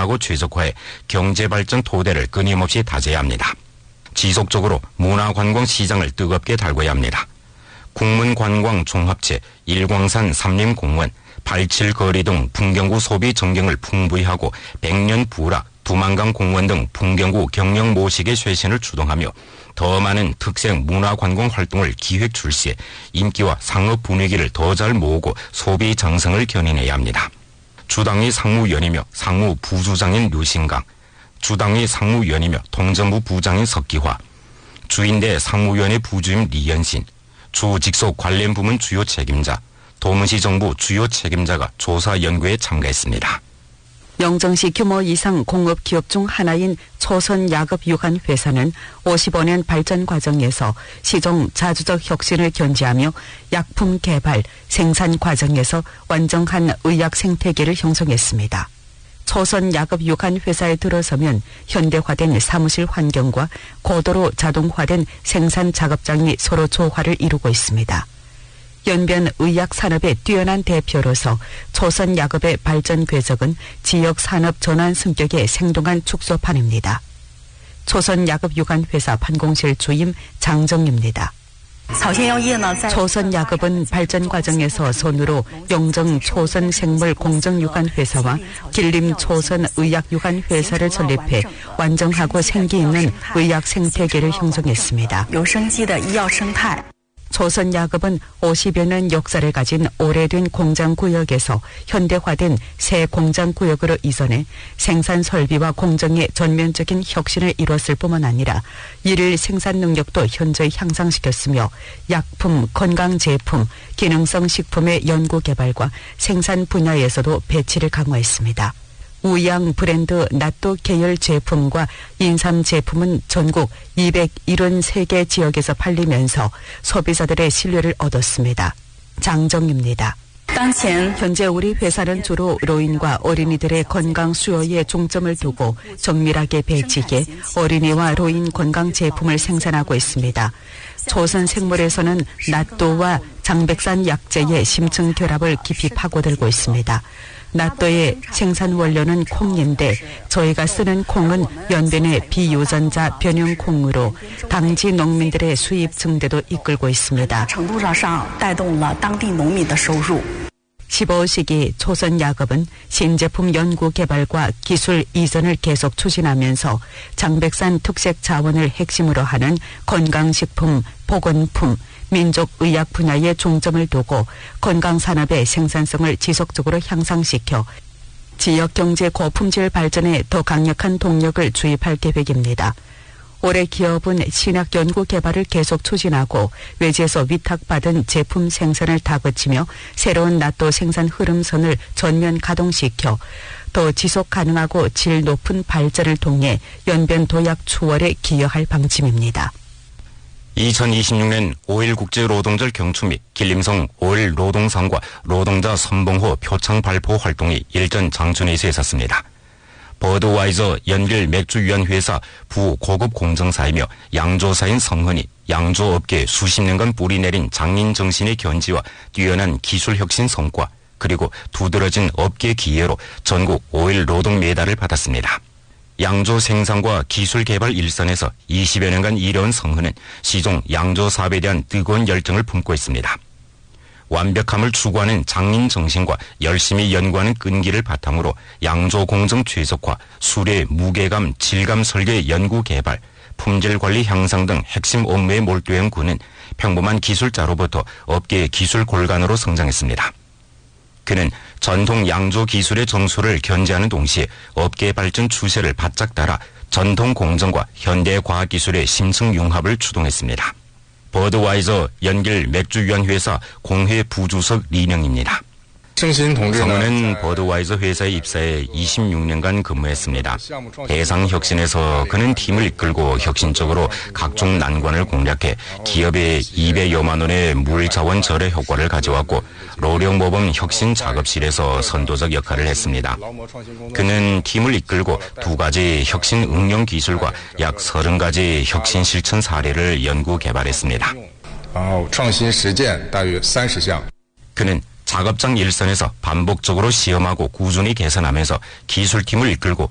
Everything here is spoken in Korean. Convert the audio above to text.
확장하고 최적화해 경제발전 토대를 끊임없이 다져야 합니다. 지속적으로 문화관광 시장을 뜨겁게 달궈야 합니다. 국문관광 종합체, 일광산 삼림공원, 87거리 등 풍경구 소비 전경을 풍부히 하고 백년 부락, 두만강 공원 등 풍경구 경영 모식의 쇄신을 주동하며 더 많은 특색 문화관광 활동을 기획 출시해 인기와 상업 분위기를 더 잘 모으고 소비 장성을 견인해야 합니다. 주당위 상무위원이며 상무 부주장인 류신강, 주당위 상무위원이며 통전부 부장인 석기화, 주인대 상무위원회 부주임 리연신, 주 직속 관련 부문 주요 책임자, 도문시 정부 주요 책임자가 조사 연구에 참가했습니다. 영정시 규모 이상 공업기업 중 하나인 초선야급유관회사는 55년 발전 과정에서 시종 자주적 혁신을 견지하며 약품 개발, 생산 과정에서 완전한 의약 생태계를 형성했습니다. 초선야급유관회사에 들어서면 현대화된 사무실 환경과 고도로 자동화된 생산 작업장이 서로 조화를 이루고 있습니다. 연변 의약 산업의 뛰어난 대표로서 초선야급의 발전 궤적은 지역 산업 전환 성격의 생동한 축소판입니다. 초선야급유관회사 판공실 주임 장정입니다. 초선야급은 발전 과정에서 손으로 영정 초선생물 공정유관회사와 길림 초선의약유관회사를 설립해 완전하고 생기 있는 의약 생태계를 형성했습니다. 초선야급은 50여 년 역사를 가진 오래된 공장구역에서 현대화된 새 공장구역으로 이전해 생산 설비와 공정의 전면적인 혁신을 이뤘을 뿐만 아니라 일일 생산 능력도 현저히 향상시켰으며 약품, 건강제품, 기능성 식품의 연구개발과 생산 분야에서도 배치를 강화했습니다. 우양 브랜드 나또 계열 제품과 인삼 제품은 전국 273개 지역에서 팔리면서 소비자들의 신뢰를 얻었습니다. 장정입니다. 현재 우리 회사는 주로 노인과 어린이들의 건강 수요에 중점을 두고 정밀하게 배치해 어린이와 노인 건강 제품을 생산하고 있습니다. 초선생물에서는 나또와 장백산 약재의 심층 결합을 깊이 파고들고 있습니다. 나또의 생산 원료는 콩인데 저희가 쓰는 콩은 연변의 비유전자 변형콩으로 당지 농민들의 수입 증대도 이끌고 있습니다. 15시기 초선야급은 신제품 연구 개발과 기술 이전을 계속 추진하면서 장백산 특색 자원을 핵심으로 하는 건강식품, 보건품, 민족의학 분야에 중점을 두고 건강산업의 생산성을 지속적으로 향상시켜 지역경제 고품질 발전에 더 강력한 동력을 주입할 계획입니다. 올해 기업은 신약 연구 개발을 계속 추진하고 외지에서 위탁받은 제품 생산을 다그치며 새로운 나또 생산 흐름선을 전면 가동시켜 더 지속 가능하고 질 높은 발전을 통해 연변 도약 추월에 기여할 방침입니다. 2026년 5.1 국제노동절 경축 및 길림성 5.1 노동상과 노동자 선봉호 표창 발표 활동이 일전 장춘에서 있었습니다. 버드와이저 연길 맥주위원회사 부고급 공정사이며 양조사인 성헌이 양조업계에 수십 년간 뿌리내린 장인 정신의 견지와 뛰어난 기술 혁신 성과 그리고 두드러진 업계 기회로 전국 5.1 노동 메달을 받았습니다. 양조 생산과 기술 개발 일선에서 20여 년간 일해온 성헌은 시종 양조 사업에 대한 뜨거운 열정을 품고 있습니다. 완벽함을 추구하는 장인 정신과 열심히 연구하는 끈기를 바탕으로 양조 공정 최적화, 수레 무게감, 질감 설계 연구 개발, 품질 관리 향상 등 핵심 업무에 몰두한 그는 평범한 기술자로부터 업계의 기술 골간으로 성장했습니다. 그는 전통 양조 기술의 정수를 견지하는 동시에 업계 발전 추세를 바짝 따라 전통 공정과 현대 과학기술의 심층 융합을 추동했습니다. 버드와이저 연길 맥주위원회사 공회 부주석 리명입니다. 성은은 버드와이저 회사에 입사해 26년간 근무했습니다. 대상 혁신에서 그는 팀을 이끌고 혁신적으로 각종 난관을 공략해 기업에 200여만 원의 물자원 절의 효과를 가져왔고 로령모범 혁신 작업실에서 선도적 역할을 했습니다. 그는 팀을 이끌고 2가지 혁신 응용 기술과 약 30가지 혁신 실천 사례를 연구 개발했습니다. 그는 작업장 일선에서 반복적으로 시험하고 꾸준히 개선하면서 기술팀을 이끌고